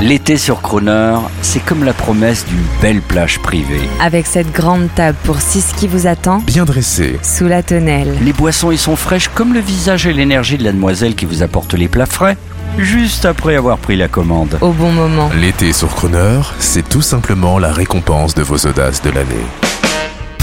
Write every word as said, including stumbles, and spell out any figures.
L'été sur Croner, c'est comme la promesse d'une belle plage privée. Avec cette grande table pour six qui vous attend, bien dressé, sous la tonnelle. Les boissons y sont fraîches comme le visage et l'énergie de la demoiselle qui vous apporte les plats frais, juste après avoir pris la commande. Au bon moment. L'été sur Croner, c'est tout simplement la récompense de vos audaces de l'année.